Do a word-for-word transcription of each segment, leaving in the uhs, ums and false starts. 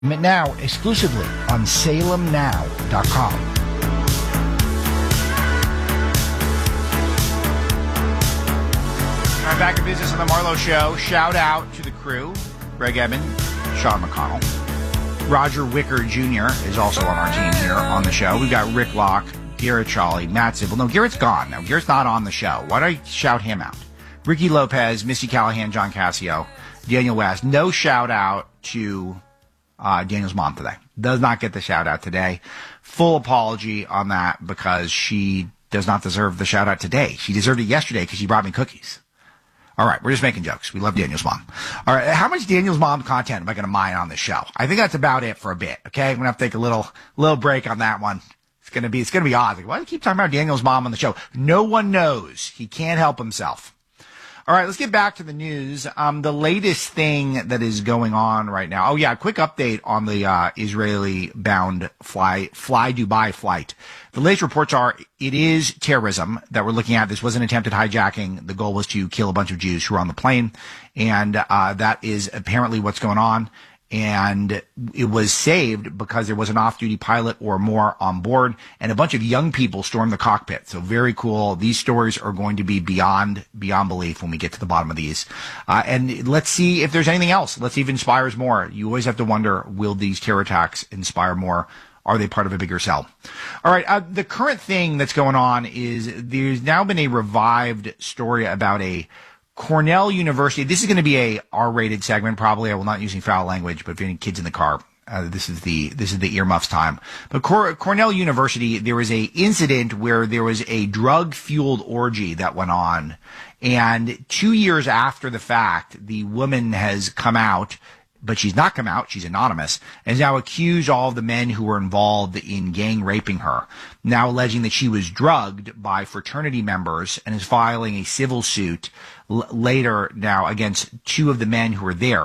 Now, exclusively on Salem Now dot com. All right, back in business on the Marlowe Show. Shout out to the crew. Greg Edmond, Sean McConnell. Roger Wicker Junior is also on our team here on the show. We've got Rick Locke, Garrett Chawley, Matt Zibbel. No, Garrett's gone. Now, Garrett's not on the show. Why don't I shout him out? Ricky Lopez, Missy Callahan, John Cassio, Daniel West. No shout out to uh, Daniel's mom today. Does not get the shout out today. Full apology on that because she does not deserve the shout out today. She deserved it yesterday because she brought me cookies. All right, we're just making jokes. We love Daniel's mom. All right, how much Daniel's mom content am I going to mine on this show? I think that's about it for a bit. Okay, I'm going to have to take a little little break on that one. It's going to be it's going to be odd. Like, why do you keep talking about Daniel's mom on the show? No one knows. He can't help himself. All right, let's get back to the news. Um, the latest thing that is going on right now. Oh, yeah, quick update on the uh, Israeli-bound fly, Fly Dubai flight. The latest reports are it is terrorism that we're looking at. This was an attempted hijacking. The goal was to kill a bunch of Jews who were on the plane, and uh, that is apparently what's going on. And it was saved because there was an off-duty pilot or more on board, and a bunch of young people stormed the cockpit. So very cool. These stories are going to be beyond beyond belief when we get to the bottom of these. Uh, and let's see if there's anything else. Let's see if it inspires more. You always have to wonder, will these terror attacks inspire more? Are they part of a bigger cell? All right. Uh, the current thing that's going on is there's now been a revived story about a Cornell University. This is going to be a R-rated segment, probably. I will not using foul language, but if you have any kids in the car, uh, this is the this is the earmuffs time. But Cor- Cornell University, there was a incident where there was a drug-fueled orgy that went on, and two years after the fact, the woman has come out. But she's not come out. She's anonymous and has now accused all of the men who were involved in gang raping her, now alleging that she was drugged by fraternity members and is filing a civil suit l- later now against two of the men who were there.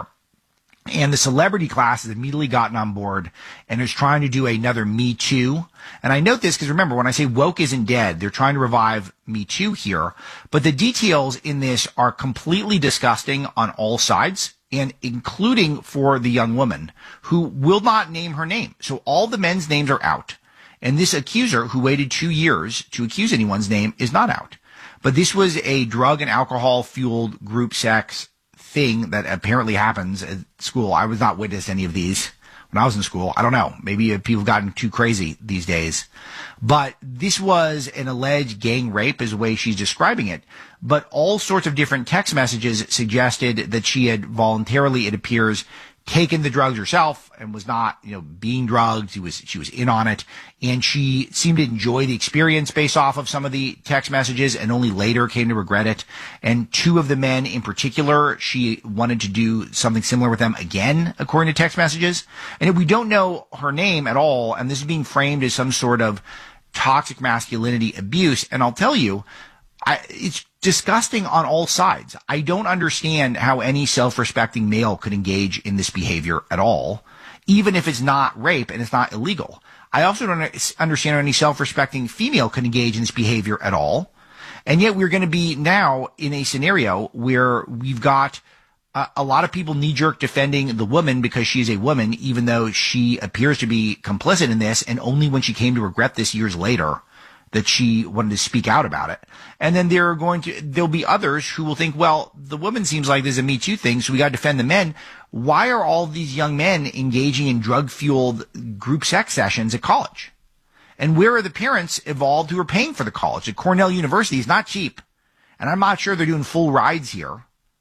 And the celebrity class has immediately gotten on board and is trying to do another Me Too. And I note this because remember, when I say woke isn't dead, they're trying to revive Me Too here. But the details in this are completely disgusting on all sides, and including for the young woman who will not name her name. So all the men's names are out. And this accuser who waited two years to accuse anyone's name is not out. But this was a drug and alcohol fueled group sex thing that apparently happens at school. I was not witness to any of these when I was in school. I don't know. Maybe people have gotten too crazy these days. But this was an alleged gang rape is the way she's describing it. But all sorts of different text messages suggested that she had voluntarily, it appears, taken the drugs herself and was not, you know, being drugged. She was, she was in on it. And she seemed to enjoy the experience based off of some of the text messages and only later came to regret it. And two of the men in particular, she wanted to do something similar with them again, according to text messages. And we don't know her name at all. And this is being framed as some sort of toxic masculinity abuse. And I'll tell you, I, it's disgusting on all sides. I don't understand how any self-respecting male could engage in this behavior at all, even if it's not rape and it's not illegal. I also don't understand how any self-respecting female could engage in this behavior at all. And yet we're going to be now in a scenario where we've got uh, a lot of people knee-jerk defending the woman because she is a woman, even though she appears to be complicit in this, and only when she came to regret this years later that she wanted to speak out about it. And then there are going to, there'll be others who will think, well, the woman seems like there's a Me Too thing, so we got to defend the men. Why are all these young men engaging in drug-fueled group sex sessions at college? And where are the parents involved who are paying for the college? At Cornell University is not cheap. And I'm not sure they're doing full rides here.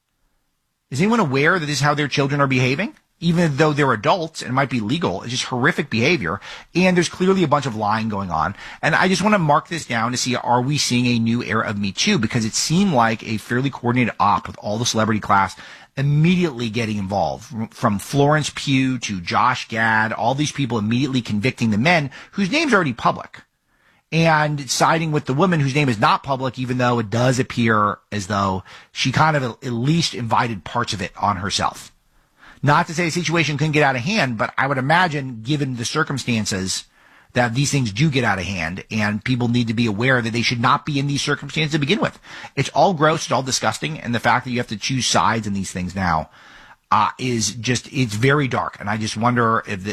Is anyone aware that this is how their children are behaving? Even though they're adults and it might be legal, it's just horrific behavior. And there's clearly a bunch of lying going on. And I just want to mark this down to see, are we seeing a new era of Me Too? Because it seemed like a fairly coordinated op with all the celebrity class immediately getting involved. From Florence Pugh to Josh Gad, all these people immediately convicting the men whose names are already public. And siding with the woman whose name is not public, even though it does appear as though she kind of at least invited parts of it on herself. Not to say the situation couldn't get out of hand, but I would imagine, given the circumstances, that these things do get out of hand, and people need to be aware that they should not be in these circumstances to begin with. It's all gross, it's all disgusting, and the fact that you have to choose sides in these things now, uh, is just, it's very dark. And I just wonder if the,